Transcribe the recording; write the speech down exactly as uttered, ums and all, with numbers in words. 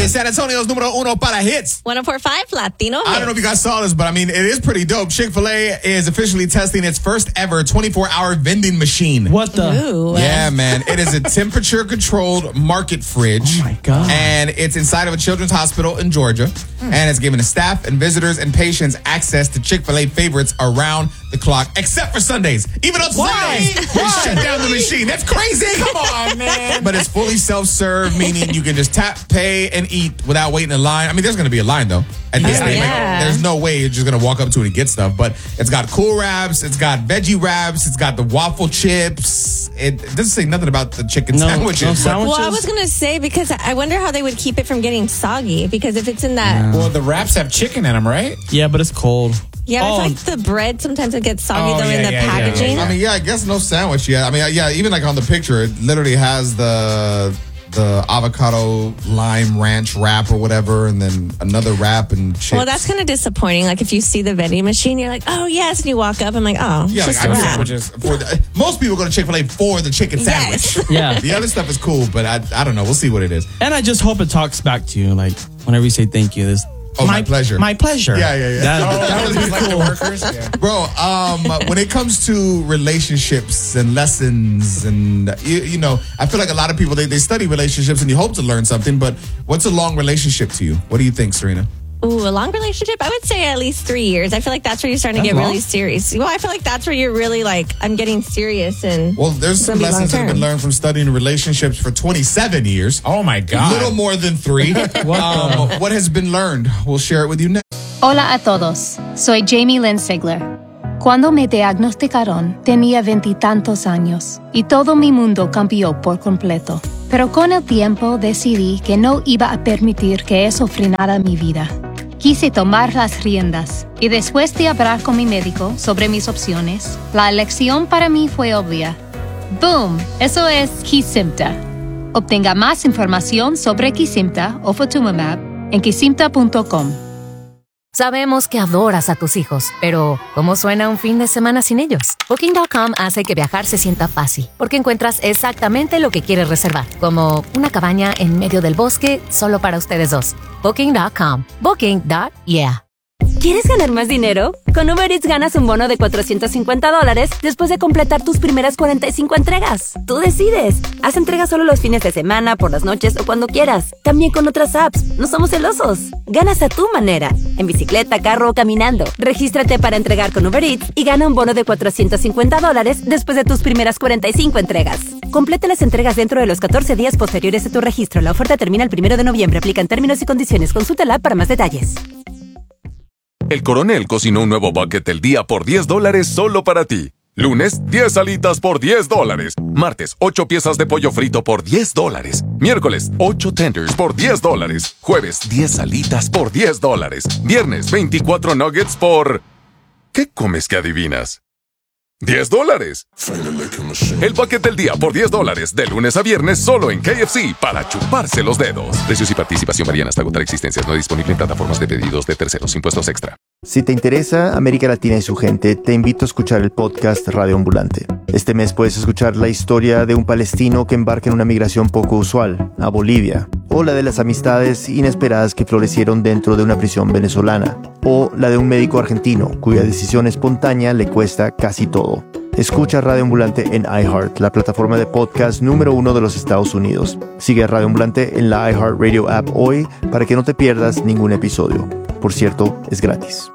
is San Antonio's número uno para hits. one oh four point five Latino hits. I don't know if you guys saw this, but I mean, it is pretty dope. Chick-fil-A is officially testing its first ever twenty-four hour vending machine. What the? Ooh. Yeah, man. It is a temperature-controlled market fridge. Oh, my God. And it's inside of a children's hospital in Georgia. Mm. And it's giving the staff and visitors and patients access to Chick-fil-A favorites around the clock, except for Sundays. Even on Sundays, they shut down the machine. That's crazy. Come on, man. But it's fully self-serve, meaning you can just tap, pay, and eat without waiting in line. I mean, there's going to be a line, though. At this Oh, thing, yeah. like, there's no way you're just going to walk up to it and get stuff. But it's got cool wraps. It's got veggie wraps. It's got the waffle chips. It, it doesn't say nothing about the chicken No, sandwiches. no but- sandwiches? Well, I was going to say, because I wonder how they would keep it from getting soggy, because if it's in that... Well, the wraps have chicken in them, right? Yeah, but it's cold. Yeah, Oh. it's like the bread, sometimes it gets soggy, Oh, though, yeah, in the yeah, yeah, packaging. yeah. I mean, yeah, I guess no sandwich yet. I mean, yeah, even like on the picture, it literally has the the avocado lime ranch wrap or whatever, and then another wrap and chips. Well, that's kind of disappointing. Like, if you see the vending machine, you're like, oh, yes, and you walk up, I'm like, oh, yeah, it's like just a I wrap. sandwiches. For the, most people go to Chick-fil-A for the chicken Yes. sandwich. Yeah. The other stuff is cool, but I I don't know. We'll see what it is. And I just hope it talks back to you, like, whenever you say thank you. This, Oh, my pleasure. My pleasure. Yeah, yeah, yeah. That, Oh, that that would was be like cool. the workers. Yeah. Bro, um, when it comes to relationships and lessons and, you, you know, I feel like a lot of people, they, they study relationships and you hope to learn something, but what's a long relationship to you? What do you think, Serena? Ooh, a long relationship? I would say at least three years. I feel like that's where you're starting to That's get long? really serious. Well, I feel like that's where you're really like, I'm getting serious and Well, there's it's some gonna be lessons that have been long-term. learned from studying relationships for twenty-seven years. Oh, my A God. little more than three. um, what has been learned? We'll share it with you next. Hola a todos, soy Jamie Lynn Sigler. Cuando me diagnosticaron tenía veintitantos años y todo mi mundo cambió por completo. Pero con el tiempo decidí que no iba a permitir que eso frenara mi vida. Quise tomar las riendas y después de hablar con mi médico sobre mis opciones, la elección para mí fue obvia. ¡Boom! Eso es Kesimpta. Obtenga más información sobre Kesimpta o Ofatumumab en kesimpta punto com. Sabemos que adoras a tus hijos, pero ¿cómo suena un fin de semana sin ellos? Booking punto com hace que viajar se sienta fácil, porque encuentras exactamente lo que quieres reservar, como una cabaña en medio del bosque solo para ustedes dos. Booking punto com. Booking. Yeah. ¿Quieres ganar más dinero? Con Uber Eats ganas un bono de cuatrocientos cincuenta dólares después de completar tus primeras cuarenta y cinco entregas. Tú decides. Haz entregas solo los fines de semana, por las noches o cuando quieras. También con otras apps. No somos celosos. Ganas a tu manera. En bicicleta, carro o caminando. Regístrate para entregar con Uber Eats y gana un bono de cuatrocientos cincuenta dólares después de tus primeras cuarenta y cinco entregas. Completa las entregas dentro de los catorce días posteriores a tu registro. La oferta termina el primero de noviembre. Aplican términos y condiciones. Consulta la app para más detalles. El Coronel cocinó un nuevo bucket del día por diez dólares solo para ti. Lunes, diez alitas por diez dólares. Martes, ocho piezas de pollo frito por diez dólares. Miércoles, ocho tenders por diez dólares. Jueves, diez alitas por diez dólares. Viernes, veinticuatro nuggets por... ¿Qué comes que adivinas? diez dólares. El bucket del día por diez dólares, de lunes a viernes, solo en K F C, para chuparse los dedos. Precios y participación varían hasta agotar existencias. No disponible en plataformas de pedidos de terceros. Impuestos extra. Si te interesa América Latina y su gente, te invito a escuchar el podcast Radio Ambulante. Este mes puedes escuchar la historia de un palestino que embarca en una migración poco usual, a Bolivia, o la de las amistades inesperadas que florecieron dentro de una prisión venezolana, o la de un médico argentino cuya decisión espontánea le cuesta casi todo. Escucha Radio Ambulante en iHeart, la plataforma de podcast número uno de los Estados Unidos. Sigue a Radio Ambulante en la iHeartRadio app hoy para que no te pierdas ningún episodio. Por cierto, es gratis.